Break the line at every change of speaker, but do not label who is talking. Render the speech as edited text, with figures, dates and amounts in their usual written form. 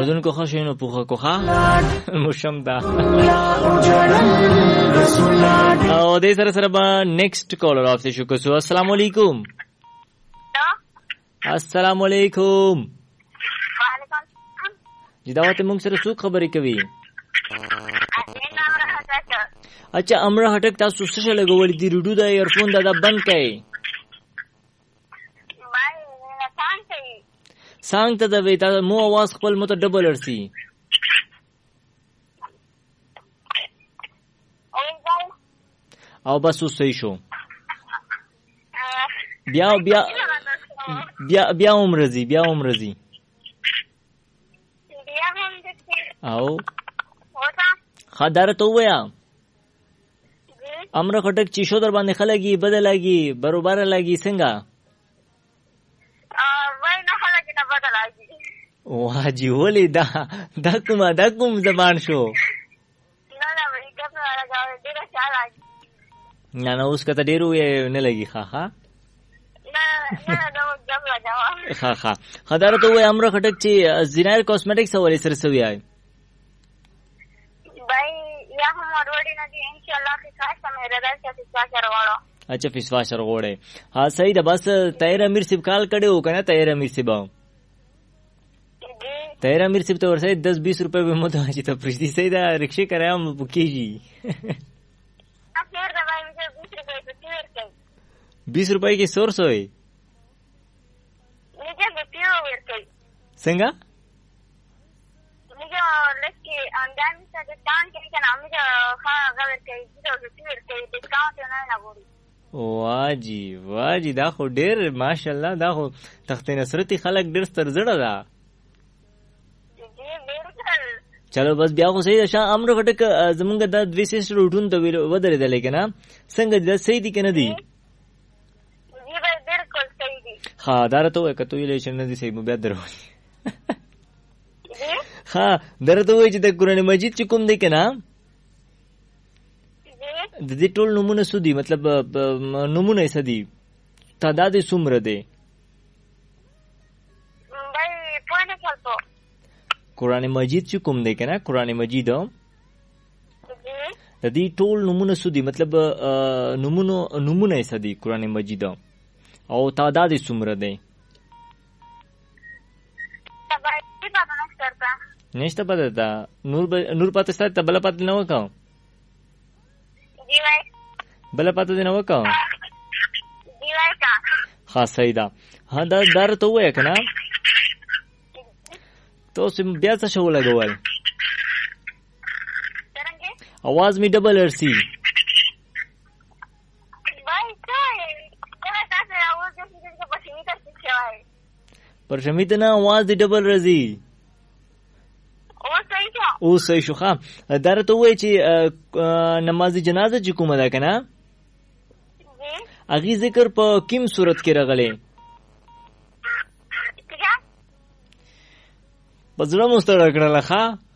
اذن کو خشینو پوخه کوخه مشم دا او دې سره به نیکسٹ کالر اف شو کو. السلام علیکم. السلام علیکم. جی دا ته موږ سره څوک خبرې کوي؟ اچھا امره هټک تاسو څه لګول دي ریډو دا ایرفون دا بند کړئ. څنګه ته دا ویتا مو आवाज خپل مت ډبل ورسي. او بس صحیح شو. بیا عمرزي او خدار تو ویا امره خټک چیشو در باندې خلګي بدلږي برابر لګي څنګه واجی ولی دا کوم زبان شو؟ نه اوس کته ډیرو نه لګي ښه ښه خدار ته وای امره خټک چې زینار کاسمیټکس ولې سره سوي آی
بھائی یا هم وروړي نه دي ان شاء الله کې خاصه مې رضا چې فیسواش ورغړو.
اچھا فیسواش ورغړې. ها صحیح ده. بس طاهر امیر صاحب کال کړو کنه. طاهر امیر صاحب طاهر امیر صاحب ته ورسې 10-20 روپے به مو ته چې ته پرېږدي. صحیح ده رکشې کرایم بکیږي.
اخر دا بھائی مجھے 20 روپے په تیر کې
20 روپے کې سورس وي
مجھے په تیر ورته
څنګه
مجھے لکه اندان څه د تان کې کنه مجھے ها غوړ کې د تیر کې ډیسکاونټ نه لګوري. واجی دا خو ډیر ماشاءالله دا خو تخت نصرتي خلک ډیر ستر زړه ده. چلو بس بیا خو صحیح ده. شاه امر غټک زمونږ د دوی سیسټر روټون ته ودرېدل کنه څنګه دا صحیح دي کنه دي؟ جی بالکل صحیح دي.
ها درته وای کته ویلې شنه دي صحیح بیا درو. ها درته وای چې د قران مجید چې کوم دی کنه د دې ټول نمونه سودي مطلب نمونه یې سدي تعداد یې څومره دی؟
بھائی پوهه چلته
قران مجید چې کوم دی کنه قران مجید د دې ټول نمونه سودي مطلب نمونه یې سدي قران مجید او تعداد یې څومره دی؟ نشته پته ده. نور پته ستاسو ته بل پته نه وکاو؟
جی وای
بل پته نه وکاو؟
جی وای کا
ها صحیح ده. ها دا در ته وای کنه تو سم بیا څه شو لګول
څنګه
आवाज می ډبل ارسی
بھائی څه تاسو आवाज دې په شي تر څه وای
پر شمیت نه आवाज دې ډبل رزي. او صحیح شو. ښه درته وای چې نماز جنازه چې کومه ده کنه اغي ذکر په کوم صورت کې راغلی؟ پزړه مستړه کړل ښه